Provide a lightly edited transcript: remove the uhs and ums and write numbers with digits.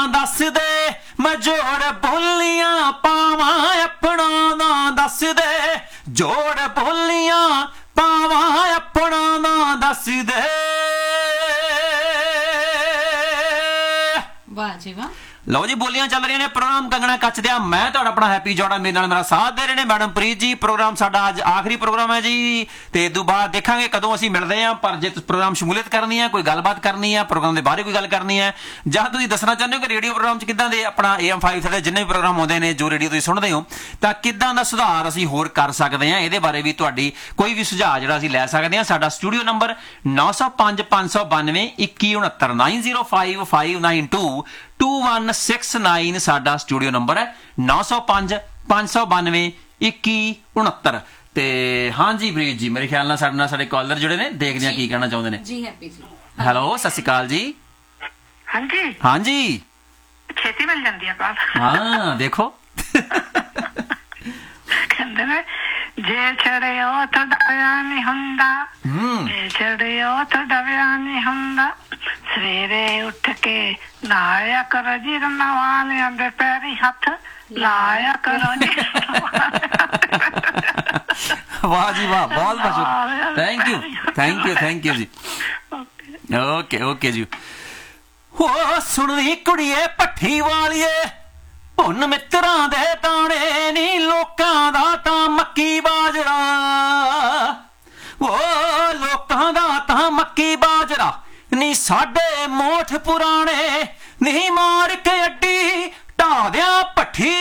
दस दे मैं जोड़ बोलियां पावां अपना ना दस दे जोड़ बोलियां पावां अपना ना दस दे वाह जी वाह ਲਓ ਜੀ ਬੋਲੀਆਂ ਚੱਲ ਰਹੀਆਂ ਨੇ ਪ੍ਰੋਗਰਾਮ ਕੰਗਣਾ ਕੱਚ ਦਿਆ ਮੈਂ ਤੁਹਾਡਾ ਆਪਣਾ ਹੈਪੀ ਜੋੜਾ ਮੇਰੇ ਨਾਲ ਮੇਰਾ ਸਾਥ ਦੇ ਰਹੇ ਨੇ ਮੈਡਮ ਪ੍ਰੀਤ ਜੀ ਪ੍ਰੋਗਰਾਮ ਸਾਡਾ ਅੱਜ ਆਖਰੀ ਪ੍ਰੋਗਰਾਮ ਹੈ ਜੀ ਤੇ ਇਦੋਂ ਬਾਅਦ ਦੇਖਾਂਗੇ ਕਦੋਂ ਅਸੀਂ ਮਿਲਦੇ ਹਾਂ ਪਰ ਜੇ ਤੁਸੀਂ ਪ੍ਰੋਗਰਾਮ ਸ਼ਮੂਲੀਅਤ ਕਰਨੀ ਹੈ ਕੋਈ ਗੱਲਬਾਤ ਕਰਨੀ ਹੈ ਪ੍ਰੋਗਰਾਮ ਦੇ ਬਾਰੇ ਕੋਈ ਗੱਲ ਕਰਨੀ ਹੈ ਜਾਂ ਤੁਸੀਂ ਦੱਸਣਾ ਚਾਹੁੰਦੇ ਹੋ ਕਿ ਰੇਡੀਓ ਪ੍ਰੋਗਰਾਮ 'ਚ ਕਿੱਦਾਂ ਦੇ ਆਪਣਾ AM5 ਸਾਡੇ ਜਿੰਨੇ ਵੀ ਪ੍ਰੋਗਰਾਮ ਆਉਂਦੇ ਨੇ ਜੋ ਰੇਡੀਓ ਤੁਸੀਂ ਸੁਣਦੇ ਹੋ ਤਾਂ ਕਿੱਦਾਂ ਦਾ ਸੁਧਾਰ ਅਸੀਂ ਹੋਰ ਕਰ ਸਕਦੇ ਹਾਂ ਇਹਦੇ ਬਾਰੇ ਵੀ ਤੁਹਾਡੀ ਕੋਈ ਵੀ ਸੁਝਾਅ ਜਿਹੜਾ ਅਸੀਂ ਲੈ ਸਕਦੇ ਹਾਂ ਸਾਡਾ ਸਟੂਡੀਓ ਨੰਬਰ 905592 2169 905592 2169 ਸਾਡਾ ਸਟੂਡੀਓ ਨੰਬਰ ਹੈ 905592 2169 ਤੇ ਹਾਂਜੀ ਪ੍ਰੀਤ ਜੀ ਮੇਰੇ ਖਿਆਲ ਨਾਲ ਸਾਡੇ ਨਾਲ ਸਾਡੇ ਕਾਲਰ ਜੁੜੇ ਨੇ ਦੇਖਦੇ ਹਾਂ ਕੀ ਕਹਿਣਾ ਚਾਹੁੰਦੇ ਨੇ ਜੀ ਹੈਪੀ ਜੀ ਹੈਲੋ ਸਤਿ ਸ਼੍ਰੀ ਅਕਾਲ ਜੀ ਹਾਂਜੀ ਹਾਂਜੀ ਛੇਤੀ ਮਿਲ ਜਾਂਦੀ ਆ ਕਾਲ ਹਾਂ ਦੇਖੋ ਕਹਿੰਦੇ ਨੇ ਜੇ ਛੜਿਓ ਤਾਂ ਡਰਿਆ ਨਹੀਂ ਹੁੰਦਾ ਜੇ ਛੜਿਓ ਤਾਂ ਡਰਿਆ ਨਹੀਂ ਹੁੰਦਾ ਸਵੇਰੇ ਉੱਠ ਕੇ ਲਾਇਆ ਕਰੋ ਜੀ ਰੰਨਾਵਾਲਿਆਂ ਦੇ ਪੈਰੀ ਹੱਥ ਲਾਇਆ ਕਰੋ ਜੀ ਵਾਹ ਜੀ ਵਾਹ ਬਹੁਤ ਬਹੁਤ ਥੈਂਕ ਯੂ ਜੀ ਓਕੇ ਜੀ ਹੋ ਸੁਣਨੀ ਕੁੜੀਏ ਭੱਠੀ ਵਾਲੀਏ ਭੁੰਨ ਮਿੱਤਰਾਂ ਦੇ ਤਾਣੇ ਨੀ ਲੋਕਾਂ ਦਾ ਤਾਂ ਮੱਕੀ ਬਾਜਰਾ ਉਹ ਲੋਕਾਂ ਦਾ ਤਾਂ ਮੱਕੀ ਬਾਜਰਾ ਨੀ ਸਾਡੇ ਮੋਠ ਪੁਰਾਣੇ ਨਹੀਂ ਮਾਰ ਕੇ ਅੱਡੀ ਢਾ ਦਿਆਂ